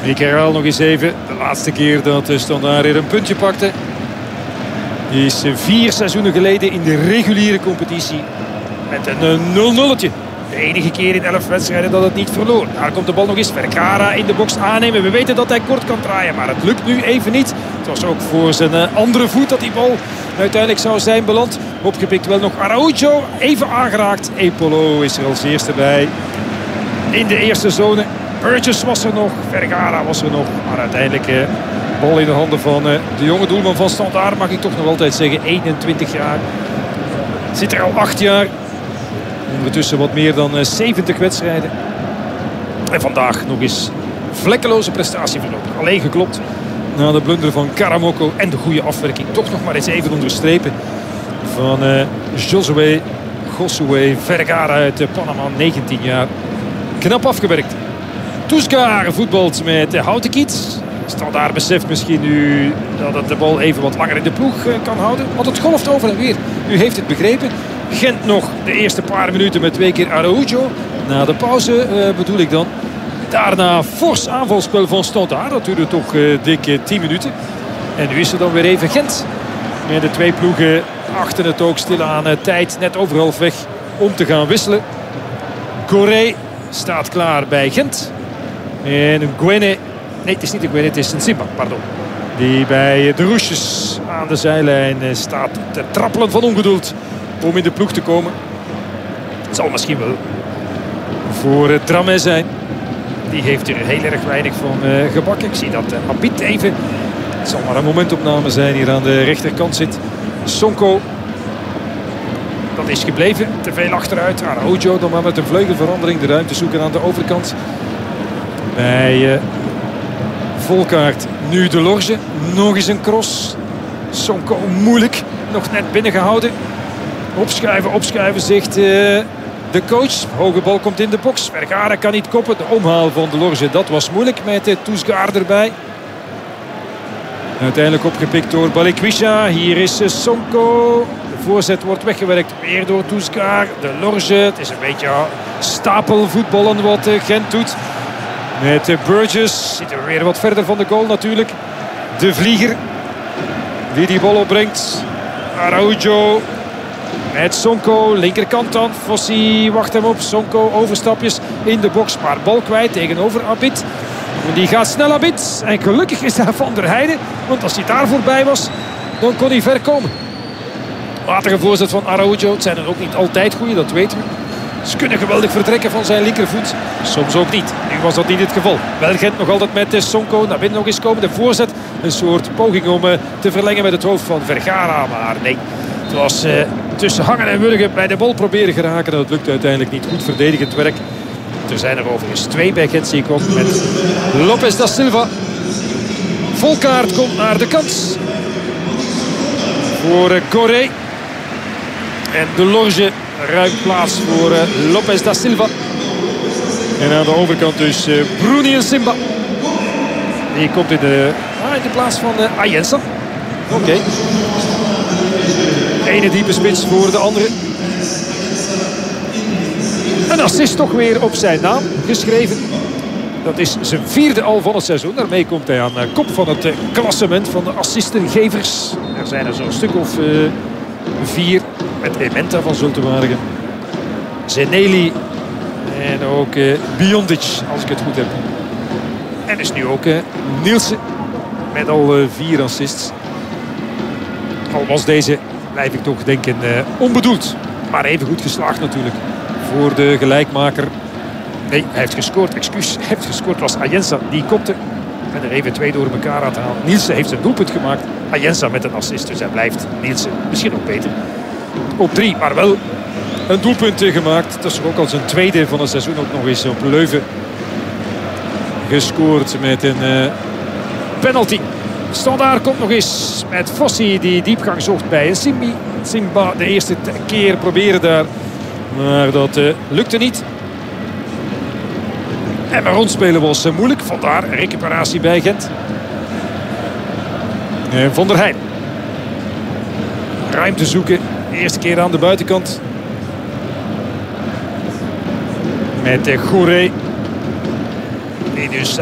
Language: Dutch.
Ik herhaal nog eens even. De laatste keer dat de Standaard er een puntje pakte is 4 seizoenen geleden in de reguliere competitie. Met een 0-0'tje. De enige keer in 11 wedstrijden dat het niet verloor. Daar komt de bal nog eens. Vergara in de box aannemen. We weten dat hij kort kan draaien, maar het lukt nu even niet. Het was ook voor zijn andere voet dat die bal uiteindelijk zou zijn beland. Opgepikt wel nog Araujo. Even aangeraakt. Epolo is er als eerste bij. In de eerste zone. Burgess was er nog. Vergara was er nog. Maar uiteindelijk bal in de handen van de jonge doelman van Standaard. Mag ik toch nog altijd zeggen. 21 jaar. Zit er al 8 jaar. Ondertussen wat meer dan 70 wedstrijden. En vandaag nog eens vlekkeloze prestatie voorlopig. Alleen geklopt na de blunder van Karamoko. En de goede afwerking. Toch nog maar eens even onderstrepen van Josué Vergara uit Panama. 19 jaar. Knap afgewerkt. Toeskar voetbalt met Houtekiet. Standaard beseft misschien nu dat het de bal even wat langer in de ploeg kan houden. Want het golft over en weer. U heeft het begrepen. Gent nog de eerste paar minuten met 2 keer Araujo. Na de pauze bedoel ik dan. Daarna fors aanvalspel van Standaard. Dat duurde toch dik 10 minuten. En nu is er dan weer even Gent. En de 2 ploegen achten het ook stilaan tijd. Net over halfweg om te gaan wisselen. Coré staat klaar bij Gent. En Gwene. Nee, het is niet de Gwene, het is een Simba, pardon. Die bij de Roesjes aan de zijlijn staat te trappelen van ongeduld om in de ploeg te komen. Het zal misschien wel voor Dramé zijn. Die heeft er heel erg weinig van gebakken. Ik zie dat Abid even. Het zal maar een momentopname zijn. Hier aan de rechterkant zit Sonko. Dat is gebleven. Te veel achteruit. Araujo dan maar met een vleugelverandering de ruimte zoeken aan de overkant. Bij Volkaert nu de Lorge. Nog eens een cross. Sonko moeilijk. Nog net binnengehouden. Opschuiven zegt de coach. Hoge bal komt in de box. Vergara kan niet koppen. De omhaal van de Lorge, dat was moeilijk met Toesgaard erbij. Uiteindelijk opgepikt door Balikwisha. Hier is Sonko. De voorzet wordt weggewerkt. Weer door Toesgaard. De Lorge. Het is een beetje stapelvoetballen wat Gent doet. Met Burgess. Zitten we weer wat verder van de goal natuurlijk. De vlieger. Die bal opbrengt. Araujo. Met Sonko, linkerkant dan. Fossi wacht hem op. Sonko, overstapjes in de box. Maar bal kwijt tegenover Abid. En die gaat snel Abid. En gelukkig is daar Van der Heijden. Want als hij daar voorbij was, dan kon hij ver komen. Matige voorzet van Araujo. Het zijn er ook niet altijd goede, dat weten we. Ze kunnen geweldig vertrekken van zijn linkervoet. Soms ook niet. Nu was dat niet het geval. Wel Gent nog altijd met Sonko. Naar binnen nog eens komen. De voorzet. Een soort poging om te verlengen met het hoofd van Vergara. Maar nee. Het was tussen hangen en wurgen bij de bal proberen geraken. Dat lukt uiteindelijk niet. Goed verdedigend werk. Er zijn er overigens 2 bij Gent, zie ik ook. Met Lopez da Silva. Volkaert komt naar de kant. Voor Coré. En de Lorge ruimt plaats voor Lopez da Silva. En aan de overkant dus Bruni en Simba. Die komt in de plaats van Ayensa. Oké. Ene diepe spits voor de andere. Een assist toch weer op zijn naam geschreven. Dat is zijn 4e al van het seizoen. Daarmee komt hij aan kop van het klassement van de assistengevers. Er zijn er zo'n stuk of 4. Met Ementa van Zultewaardigen. Zeneli. En ook Biondic, als ik het goed heb. En dus nu ook Nielsen. Met al 4 assists. Al was deze, blijf ik toch denken, onbedoeld. Maar even goed geslaagd natuurlijk. Voor de gelijkmaker. Nee, hij heeft gescoord. Excuus, hij heeft gescoord. Het was Ayensa die kopte. En er even 2 door elkaar aan te halen. Nielsen heeft zijn doelpunt gemaakt. Ayensa met een assist. Dus hij blijft Nielsen misschien ook beter. Op 3, maar wel een doelpunt gemaakt. Dat is ook al zijn 2e van het seizoen. Ook nog eens op Leuven gescoord met een penalty. Standaard komt nog eens met Fossi die diepgang zocht bij Simba. De eerste keer proberen daar. Maar dat lukte niet. En maar rondspelen was moeilijk. Vandaar recuperatie bij Gent. En Van der Heijden. Ruimte zoeken. De eerste keer aan de buitenkant. Met Gouré. Die dus